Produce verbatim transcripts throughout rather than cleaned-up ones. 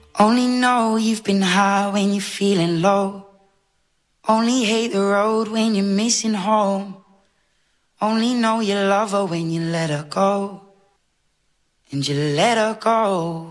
Only know you've been high when you're feeling low. Only hate the road when you're missing home. Only know you love her when you let her go. And you let her go.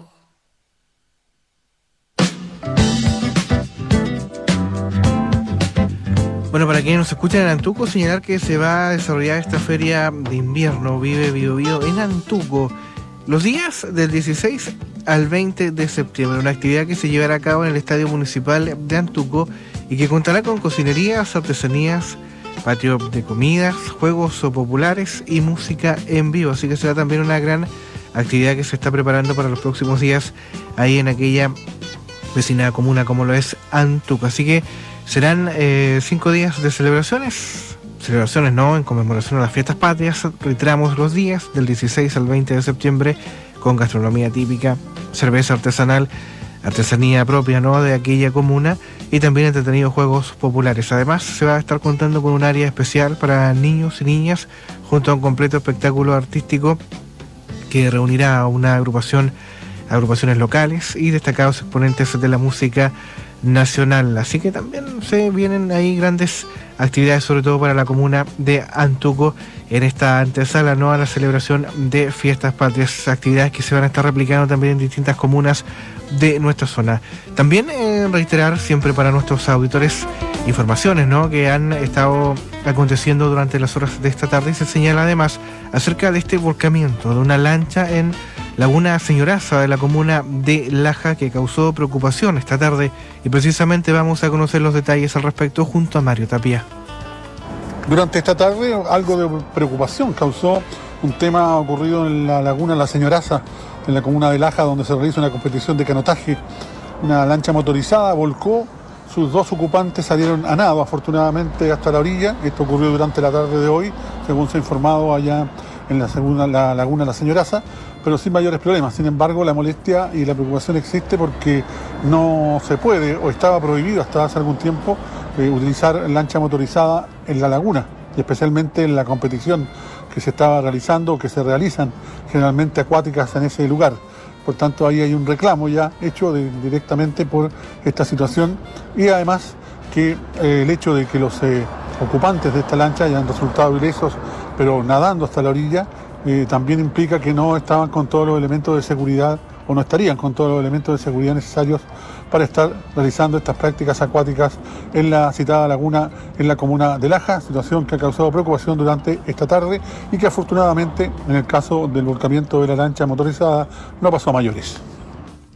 Bueno, para quienes nos escuchan en Antuco, señalar que se va a desarrollar esta feria de invierno Vive Bio Bio en Antuco los días del dieciséis al veinte de septiembre, una actividad que se llevará a cabo en el Estadio Municipal de Antuco y que contará con cocinerías, artesanías, patio de comidas, juegos populares y música en vivo, así que será también una gran actividad que se está preparando para los próximos días ahí en aquella vecina comuna como lo es Antuco, así que serán eh, cinco días de celebraciones, celebraciones no, en conmemoración a las fiestas patrias. Reiteramos los días del dieciséis al veinte de septiembre con gastronomía típica, cerveza artesanal, artesanía propia no de aquella comuna y también entretenidos juegos populares. Además se va a estar contando con un área especial para niños y niñas junto a un completo espectáculo artístico que reunirá a una agrupación, agrupaciones locales y destacados exponentes de la música nacional, así que también se vienen ahí grandes actividades, sobre todo para la comuna de Antuco en esta antesala no a la celebración de fiestas patrias, actividades que se van a estar replicando también en distintas comunas de nuestra zona. También eh, reiterar siempre para nuestros auditores informaciones ¿no? que han estado aconteciendo durante las horas de esta tarde y se señala además acerca de este volcamiento de una lancha en Laguna Señoraza de la comuna de Laja que causó preocupación esta tarde y precisamente vamos a conocer los detalles al respecto junto a Mario Tapia. Durante esta tarde algo de preocupación causó un tema ocurrido en la Laguna La Señoraza, en la comuna de Laja, donde se realiza una competición de canotaje. Una lancha motorizada volcó, sus dos ocupantes salieron a nado afortunadamente hasta la orilla. Esto ocurrió durante la tarde de hoy, según se ha informado allá en la, segunda, la Laguna La Señoraza, pero sin mayores problemas. Sin embargo, la molestia y la preocupación existe porque no se puede o estaba prohibido hasta hace algún tiempo eh, utilizar lancha motorizada en la laguna y especialmente en la competición que se estaba realizando o que se realizan generalmente acuáticas en ese lugar. Por tanto, ahí hay un reclamo ya hecho de, directamente por esta situación y además que eh, el hecho de que los eh, ocupantes de esta lancha hayan resultado ilesos, pero nadando hasta la orilla, eh, también implica que no estaban con todos los elementos de seguridad o no estarían con todos los elementos de seguridad necesarios para estar realizando estas prácticas acuáticas en la citada laguna en la comuna de Laja, situación que ha causado preocupación durante esta tarde y que afortunadamente en el caso del volcamiento de la lancha motorizada no pasó a mayores.